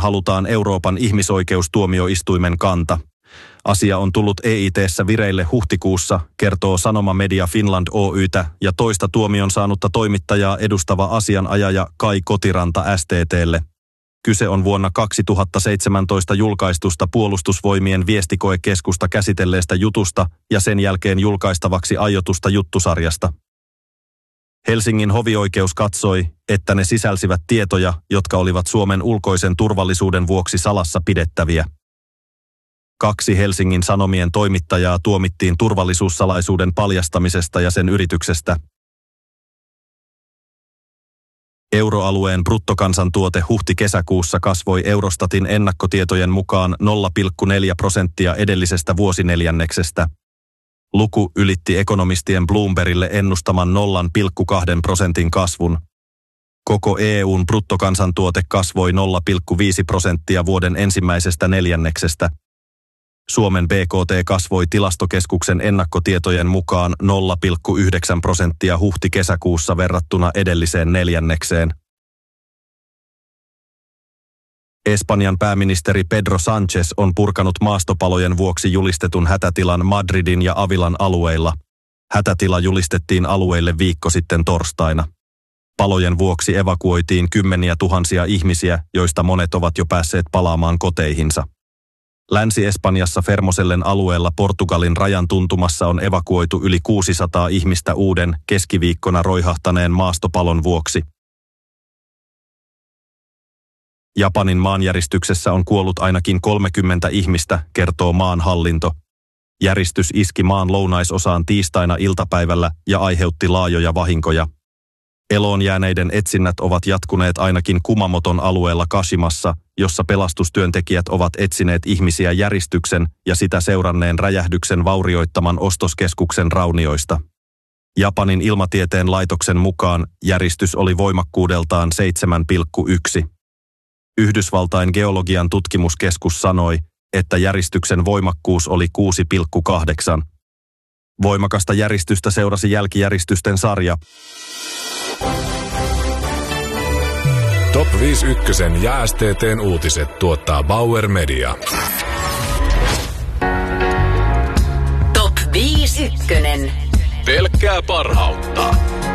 halutaan Euroopan ihmisoikeustuomioistuimen kanta. Asia on tullut EIT:ssä vireille huhtikuussa, kertoo Sanoma Media Finland Oy:tä ja toista tuomion saanutta toimittajaa edustava asianajaja Kai Kotiranta STT:lle. Kyse on vuonna 2017 julkaistusta Puolustusvoimien viestikoekeskusta käsitelleestä jutusta ja sen jälkeen julkaistavaksi aiotusta juttusarjasta. Helsingin hovioikeus katsoi, että ne sisälsivät tietoja, jotka olivat Suomen ulkoisen turvallisuuden vuoksi salassa pidettäviä. 2 Helsingin Sanomien toimittajaa tuomittiin turvallisuussalaisuuden paljastamisesta ja sen yrityksestä. Euroalueen bruttokansantuote huhti-kesäkuussa kasvoi Eurostatin ennakkotietojen mukaan 0,4% edellisestä vuosineljänneksestä. Luku ylitti ekonomistien Bloombergille ennustaman 0,2% kasvun. Koko EU:n bruttokansantuote kasvoi 0,5% vuoden ensimmäisestä neljänneksestä. Suomen BKT kasvoi Tilastokeskuksen ennakkotietojen mukaan 0,9% huhti-kesäkuussa verrattuna edelliseen neljännekseen. Espanjan pääministeri Pedro Sánchez on purkanut maastopalojen vuoksi julistetun hätätilan Madridin ja Avilan alueilla. Hätätila julistettiin alueille viikko sitten torstaina. Palojen vuoksi evakuoitiin kymmeniä tuhansia ihmisiä, joista monet ovat jo päässeet palaamaan koteihinsa. Länsi-Espanjassa Fermosellen alueella Portugalin rajan tuntumassa on evakuoitu yli 600 ihmistä uuden keskiviikkona roihahtaneen maastopalon vuoksi. Japanin maanjäristyksessä on kuollut ainakin 30 ihmistä, kertoo maan hallinto. Järistys iski maan lounaisosaan tiistaina iltapäivällä ja aiheutti laajoja vahinkoja. Eloon jääneiden etsinnät ovat jatkuneet ainakin Kumamoton alueella Kashimassa, jossa pelastustyöntekijät ovat etsineet ihmisiä järistyksen ja sitä seuranneen räjähdyksen vaurioittaman ostoskeskuksen raunioista. Japanin ilmatieteen laitoksen mukaan järistys oli voimakkuudeltaan 7,1. Yhdysvaltain geologian tutkimuskeskus sanoi, että järistyksen voimakkuus oli 6,8. Voimakasta järistystä seurasi jälkijäristysten sarja. Top 5 ykkösen ja STT:n uutiset tuottaa Bauer Media. Top 5 ykkönen. Pelkkää parhautta.